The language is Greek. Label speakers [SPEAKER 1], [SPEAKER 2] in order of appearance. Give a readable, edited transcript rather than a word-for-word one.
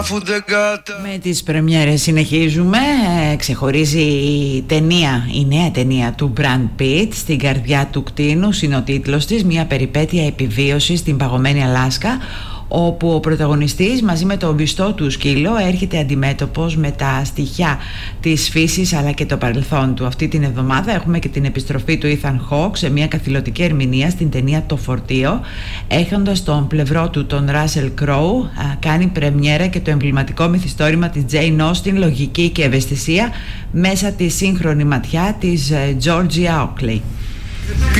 [SPEAKER 1] Με τις πρεμιέρες συνεχίζουμε. Ξεχωρίζει η νέα ταινία του Brad Pitt, «Στην καρδιά του κτήνους» είναι ο τίτλος της. Μια περιπέτεια επιβίωσης στην παγωμένη Αλάσκα, όπου ο πρωταγωνιστής μαζί με το βυστό του σκύλο έρχεται αντιμέτωπος με τα στοιχεία της φύσης αλλά και το παρελθόν του. Αυτή την εβδομάδα έχουμε και την επιστροφή του Ethan Hawke σε μια καθηλωτική ερμηνεία στην ταινία «Το Φορτίο», έχοντας στον πλευρό του τον Russell Crowe. Κάνει πρεμιέρα και το εμβληματικό μυθιστόρημα της Jane Austen, «Λογική και ευαισθησία» μέσα τη σύγχρονη ματιά της Georgia Oakley.